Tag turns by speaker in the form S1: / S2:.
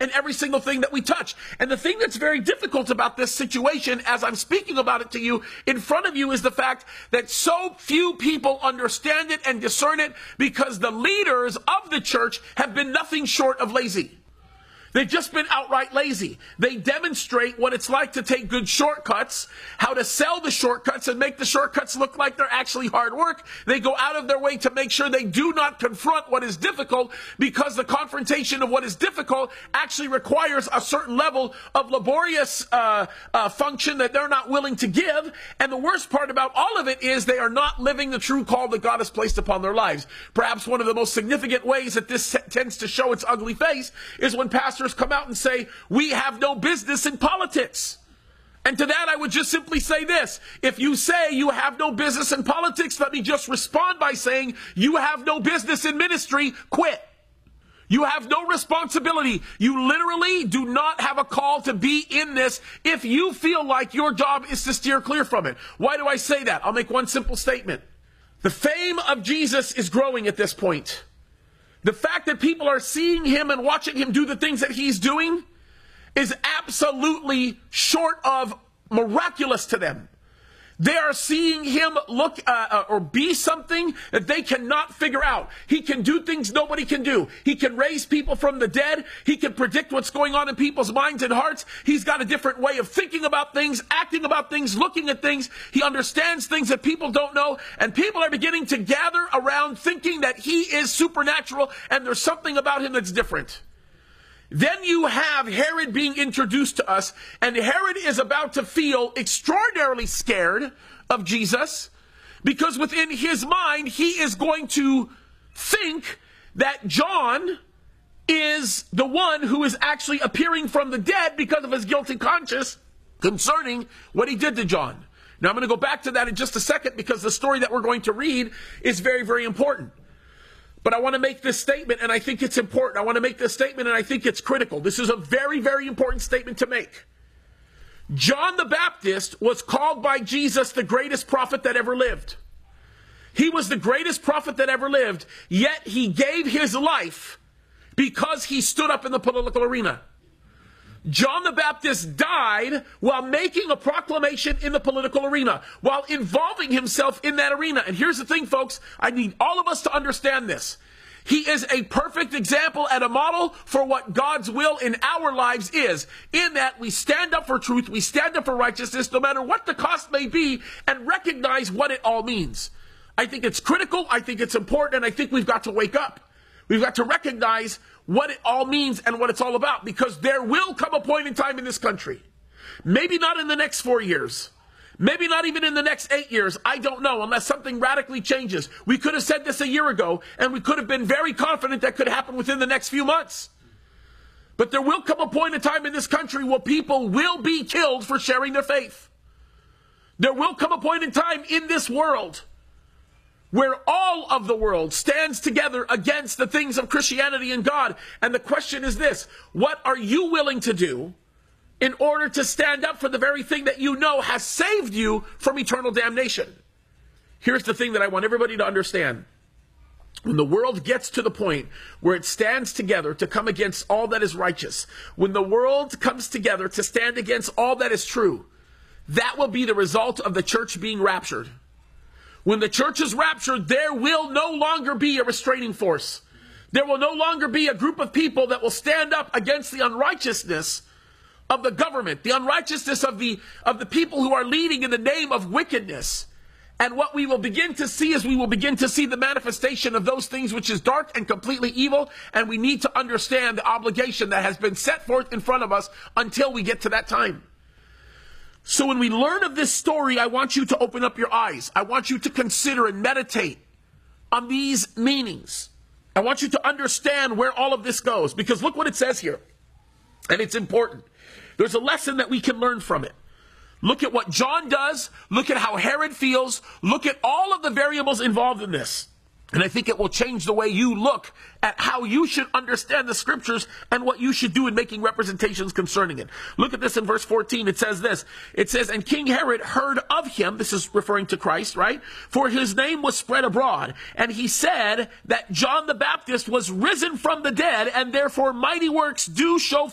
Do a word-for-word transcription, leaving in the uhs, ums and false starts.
S1: in every single thing that we touch. And the thing that's very difficult about this situation, as I'm speaking about it to you in front of you, is the fact that so few people understand it and discern it, because the leaders of the church have been nothing short of lazy. They've just been outright lazy. They demonstrate what it's like to take good shortcuts, how to sell the shortcuts and make the shortcuts look like they're actually hard work. They go out of their way to make sure they do not confront what is difficult, because the confrontation of what is difficult actually requires a certain level of laborious uh, uh, function that they're not willing to give. And the worst part about all of it is they are not living the true call that God has placed upon their lives. Perhaps one of the most significant ways that this tends to show its ugly face is when pastors come out and say, we have no business in politics. And to that I would just simply say this: if you say you have no business in politics, let me just respond by saying, you have no business in ministry. Quit. You have no responsibility. You literally do not have a call to be in this if you feel like your job is to steer clear from it. Why do I say that? I'll make one simple statement. The fame of Jesus is growing at this point. The fact that people are seeing him and watching him do the things that he's doing is absolutely short of miraculous to them. They are seeing him look uh, uh, or be something that they cannot figure out. He can do things nobody can do. He can raise people from the dead. He can predict what's going on in people's minds and hearts. He's got a different way of thinking about things, acting about things, looking at things. He understands things that people don't know. And people are beginning to gather around thinking that he is supernatural and there's something about him that's different. Then you have Herod being introduced to us, and Herod is about to feel extraordinarily scared of Jesus, because within his mind, he is going to think that John is the one who is actually appearing from the dead because of his guilty conscience concerning what he did to John. Now, I'm going to go back to that in just a second, because the story that we're going to read is very, very important. But I want to make this statement, and I think it's important. I want to make this statement, and I think it's critical. This is a very, very important statement to make. John the Baptist was called by Jesus the greatest prophet that ever lived. He was the greatest prophet that ever lived, yet he gave his life because he stood up in the political arena. John the Baptist died while making a proclamation in the political arena, while involving himself in that arena. And here's the thing, folks, I need all of us to understand this. He is a perfect example and a model for what God's will in our lives is, in that we stand up for truth, we stand up for righteousness, no matter what the cost may be, and recognize what it all means. I think it's critical, I think it's important, and I think we've got to wake up. We've got to recognize what it all means and what it's all about, because there will come a point in time in this country, maybe not in the next four years, maybe not even in the next eight years, I don't know, unless something radically changes. We could have said this a year ago, and we could have been very confident that could happen within the next few months. But there will come a point in time in this country where people will be killed for sharing their faith. There will come a point in time in this world where all of the world stands together against the things of Christianity and God. And the question is this: what are you willing to do in order to stand up for the very thing that you know has saved you from eternal damnation? Here's the thing that I want everybody to understand. When the world gets to the point where it stands together to come against all that is righteous, when the world comes together to stand against all that is true, that will be the result of the church being raptured. When the church is raptured, there will no longer be a restraining force. There will no longer be a group of people that will stand up against the unrighteousness of the government, the unrighteousness of the, of the people who are leading in the name of wickedness. And what we will begin to see is we will begin to see the manifestation of those things which is dark and completely evil, and we need to understand the obligation that has been set forth in front of us until we get to that time. So when we learn of this story, I want you to open up your eyes. I want you to consider and meditate on these meanings. I want you to understand where all of this goes, because look what it says here. And it's important. There's a lesson that we can learn from it. Look at what John does. Look at how Herod feels. Look at all of the variables involved in this. And I think it will change the way you look at how you should understand the scriptures and what you should do in making representations concerning it. Look at this in verse fourteen. It says this. It says, and King Herod heard of him. This is referring to Christ, right? For his name was spread abroad. And he said that John the Baptist was risen from the dead, and therefore mighty works do show